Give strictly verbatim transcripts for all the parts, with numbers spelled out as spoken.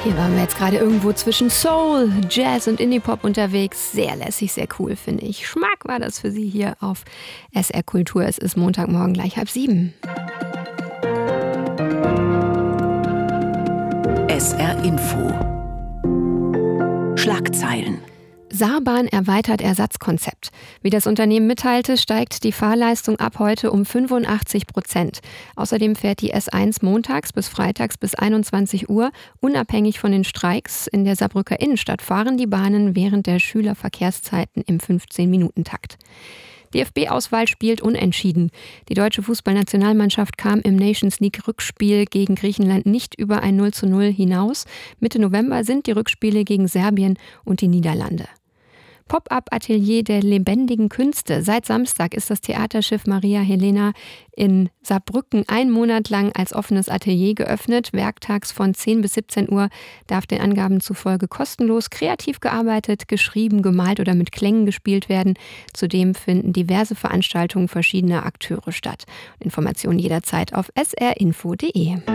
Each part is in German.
Hier waren wir jetzt gerade irgendwo zwischen Soul, Jazz und Indie-Pop unterwegs. Sehr lässig, sehr cool, finde ich. Schmack war das für Sie hier auf S R Kultur. Es ist Montagmorgen gleich halb sieben. S R Info. Schlagzeilen. Saarbahn erweitert Ersatzkonzept. Wie das Unternehmen mitteilte, steigt die Fahrleistung ab heute um fünfundachtzig Prozent. Außerdem fährt die S eins montags bis freitags bis einundzwanzig Uhr. Unabhängig von den Streiks in der Saarbrücker Innenstadt fahren die Bahnen während der Schülerverkehrszeiten im fünfzehn-Minuten-Takt. D F B-Auswahl spielt unentschieden. Die deutsche Fußballnationalmannschaft kam im Nations League-Rückspiel gegen Griechenland nicht über ein null zu null hinaus. Mitte November sind die Rückspiele gegen Serbien und die Niederlande. Pop-up-Atelier der lebendigen Künste. Seit Samstag ist das Theaterschiff Maria Helena in Saarbrücken einen Monat lang als offenes Atelier geöffnet. Werktags von zehn bis siebzehn Uhr darf den Angaben zufolge kostenlos kreativ gearbeitet, geschrieben, gemalt oder mit Klängen gespielt werden. Zudem finden diverse Veranstaltungen verschiedener Akteure statt. Informationen jederzeit auf s r info punkt d e.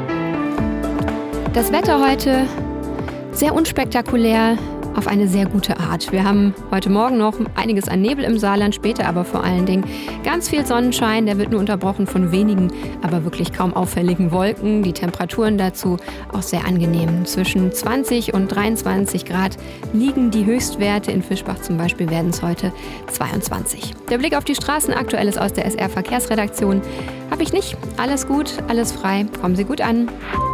Das Wetter heute sehr unspektakulär. Auf eine sehr gute Art. Wir haben heute Morgen noch einiges an Nebel im Saarland, später aber vor allen Dingen ganz viel Sonnenschein. Der wird nur unterbrochen von wenigen, aber wirklich kaum auffälligen Wolken. Die Temperaturen dazu auch sehr angenehm. Zwischen zwanzig und dreiundzwanzig Grad liegen die Höchstwerte. In Fischbach zum Beispiel werden es heute zweiundzwanzig. Der Blick auf die Straßen, Aktuelles aus der S R-Verkehrsredaktion, habe ich nicht. Alles gut, alles frei. Kommen Sie gut an.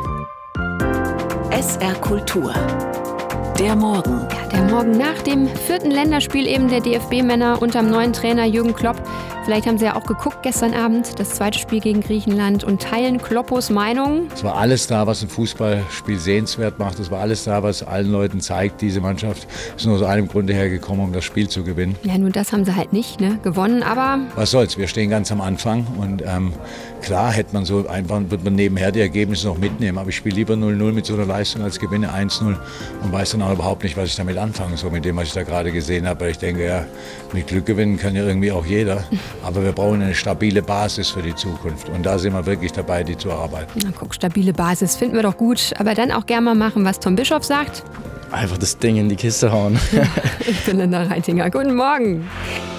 S R Kultur. Der Morgen. Ja, der Morgen nach dem vierten Länderspiel eben der D F B-Männer unterm neuen Trainer Jürgen Klopp. Vielleicht haben Sie ja auch geguckt gestern Abend, das zweite Spiel gegen Griechenland, und teilen Kloppos Meinung. Es war alles da, was ein Fußballspiel sehenswert macht. Es war alles da, was allen Leuten zeigt, diese Mannschaft ist nur aus einem Grunde hergekommen, um das Spiel zu gewinnen. Ja, nur das haben sie halt nicht, ne, gewonnen, aber... Was soll's, wir stehen ganz am Anfang und ähm, klar hätte man so einfach, wird man nebenher die Ergebnisse noch mitnehmen, aber ich spiele lieber null null mit so einer Leistung als gewinne eins null und weiß dann auch überhaupt nicht, was ich damit anfange, so mit dem, was ich da gerade gesehen habe. Weil ich denke, ja, mit Glück gewinnen kann ja irgendwie auch jeder. Aber wir brauchen eine stabile Basis für die Zukunft. Und da sind wir wirklich dabei, die zu erarbeiten. Na guck, stabile Basis finden wir doch gut. Aber dann auch gerne mal machen, was Tom Bischof sagt. Einfach das Ding in die Kiste hauen. Ich bin Linda Reitinger. Guten Morgen.